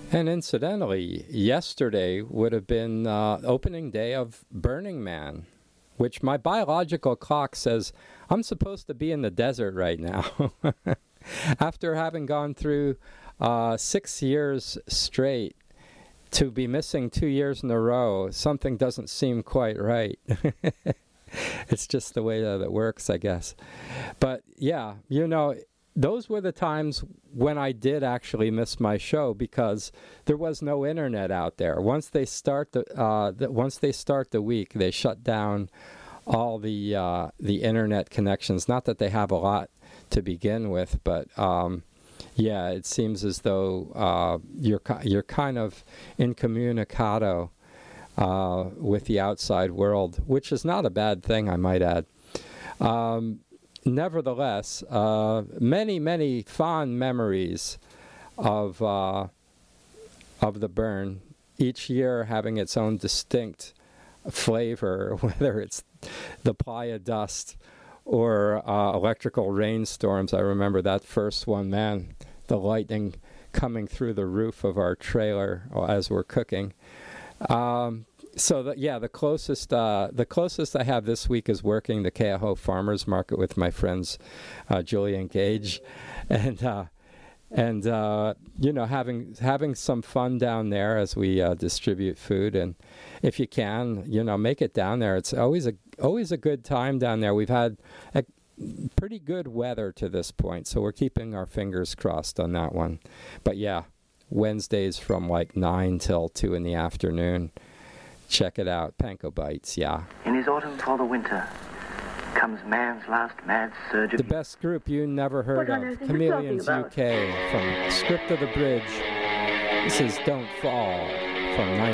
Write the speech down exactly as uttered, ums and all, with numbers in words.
And incidentally, yesterday would have been uh, opening day of Burning Man, which my biological clock says I'm supposed to be in the desert right now. After having gone through uh, six years straight, to be missing two years in a row, something doesn't seem quite right. It's just the way that it works, I guess. But yeah, you know, those were the times when I did actually miss my show because there was no internet out there. Once they start the uh, the, once they start the week, they shut down all the uh, the internet connections. Not that they have a lot to begin with, but um, yeah, it seems as though uh, you're you're kind of incommunicado uh, with the outside world, which is not a bad thing, I might add. Um, nevertheless, uh, many many fond memories of uh, of the burn. Each year having its own distinct flavor, whether it's the playa dust or uh, electrical rainstorms. I remember that first one, man, the lightning coming through the roof of our trailer as we're cooking. Um, so that, yeah, the closest uh, the closest I have this week is working the Keauhou Farmers Market with my friends uh, Julie and Gage, and uh, and uh, you know having having some fun down there as we uh, distribute food. And if you can, you know, make it down there. It's always a always a good time down there. We've had a pretty good weather to this point, so we're keeping our fingers crossed on that one. But yeah, Wednesdays from like nine till two in the afternoon. Check it out, Panko Bites, yeah. In his autumn for the winter comes man's last mad surge of... The best group you never heard of, Chameleons U K, from Script of the Bridge. This is Don't Fall from